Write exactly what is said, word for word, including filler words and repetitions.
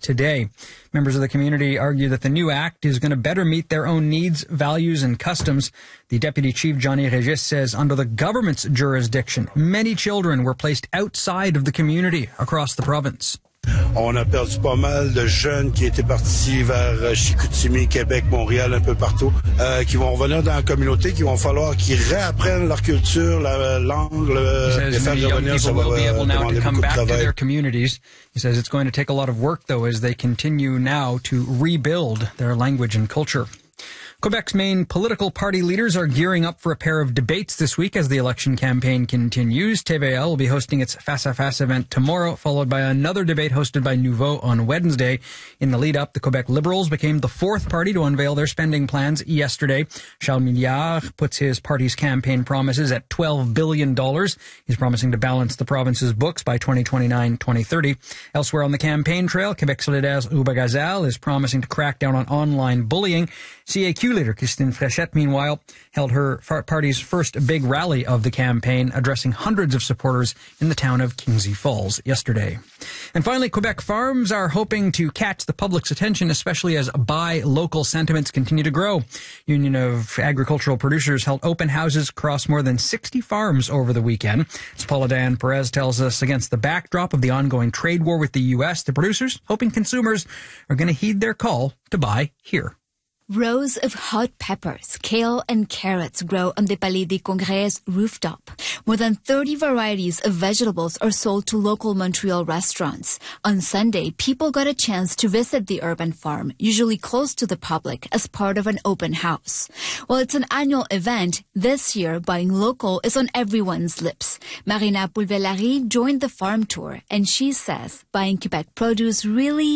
today. Members of the community argue that the new act is going to better meet their own needs, values, and customs. The deputy chief, Johnny Regis, says under the government's jurisdiction, many children were placed outside of the community across the province. On a perdu pas mal de jeunes qui étaient partis vers Chicoutimi, Québec, Montréal, un peu partout, euh, qui vont revenir dans la communauté, qui vont falloir qu'ils réapprennent leur culture, la langue, les faire revenir, ça va demander beaucoup de travail. Communities. He says it's going to take a lot of work, though, as they continue now to rebuild their language and culture. Quebec's main political party leaders are gearing up for a pair of debates this week as the election campaign continues. T V L will be hosting its face-à-face event tomorrow, followed by another debate hosted by Nouveau on Wednesday. In the lead-up, the Quebec Liberals became the fourth party to unveil their spending plans yesterday. Charles Milliard puts his party's campaign promises at twelve billion dollars. He's promising to balance the province's books by twenty twenty-nine twenty thirty. Elsewhere on the campaign trail, Quebec Solidaires' Ruba Gazal is promising to crack down on online bullying. C A Q leader Christine Fréchette, meanwhile, held her party's first big rally of the campaign, addressing hundreds of supporters in the town of Kingsey Falls yesterday. And finally, Quebec farms are hoping to catch the public's attention, especially as buy local sentiments continue to grow. Union of Agricultural Producers held open houses across more than sixty farms over the weekend. As Paula Diane Perez tells us, against the backdrop of the ongoing trade war with the U S, the producers hoping consumers are going to heed their call to buy here. Rows of hot peppers, kale, and carrots grow on the Palais des Congrès rooftop. More than thirty varieties of vegetables are sold to local Montreal restaurants. On Sunday, people got a chance to visit the urban farm, usually closed to the public, as part of an open house. While it's an annual event, this year buying local is on everyone's lips. Marina Pulvelari joined the farm tour, and she says buying Quebec produce really